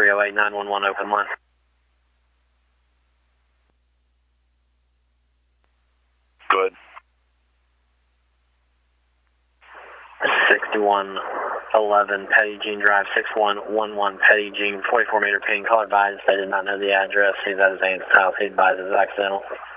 308 911 open line. 6111 Petty Jean Drive, 6111 Petty Jean, 44 meter ping, call advised. They did not know the address. See that as Anne's house. He advised it was accidental.